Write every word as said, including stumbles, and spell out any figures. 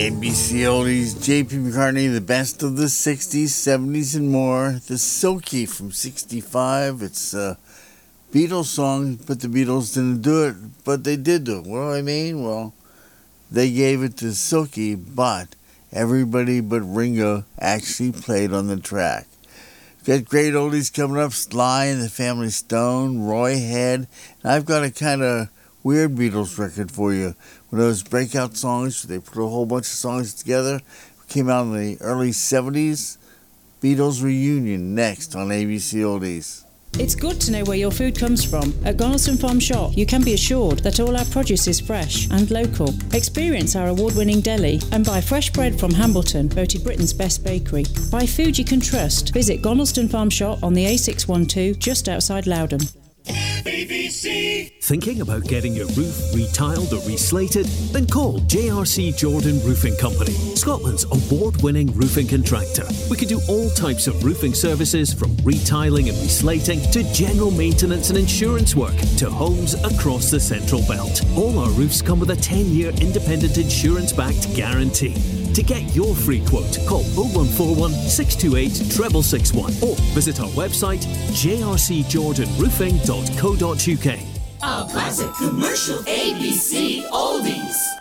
A B C Oldies, J P McCartney, the best of the sixties, seventies, and more. The Silky from sixty-five. It's a Beatles song, but the Beatles didn't do it, but they did do it. What do I mean? Well, they gave it to Silky, but everybody but Ringo actually played on the track. Got great oldies coming up, Sly and the Family Stone, Roy Head. And I've got a kind of weird Beatles record for you. One of those breakout songs, they put a whole bunch of songs together. Came out in the early seventies. Beatles Reunion next on A B C Oldies. It's good to know where your food comes from. At Gornelston Farm Shop, you can be assured that all our produce is fresh and local. Experience our award-winning deli and buy fresh bread from Hambleton, voted Britain's best bakery. Buy food you can trust. Visit Gornelston Farm Shop on the A six twelve just outside Loudon. B B C. Thinking about getting your roof retiled or reslated? Then call J R C Jordan Roofing Company, Scotland's award-winning roofing contractor. We can do all types of roofing services, from retiling and reslating to general maintenance and insurance work to homes across the Central Belt. All our roofs come with a ten-year independent insurance-backed guarantee. To get your free quote, call oh one four one, six two eight, six six six one or visit our website j r c jordan roofing dot co dot u k. Our classic commercial A B C Oldies.